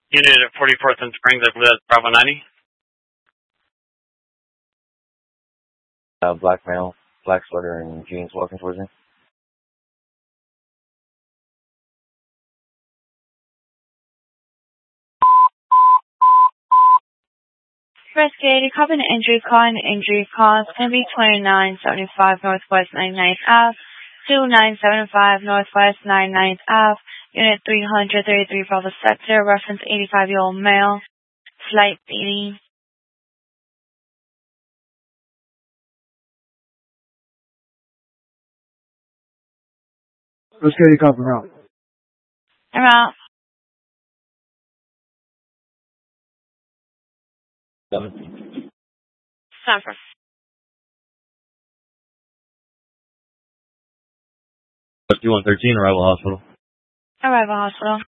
Unit at 44th and Springs, I believe that's Bravo 90. Black male, black sweater and jeans walking towards me. Investigated, copy an injury call and injury cause can be 2975 Northwest 99th Ave, 2975 Northwest 99th Ave, Unit 333 Bravo Sector, reference 85-year-old male, slight bleeding. Investigated, copy, I'm out. I'm out. 7. 2113, Arrival Hospital. Arrival Hospital.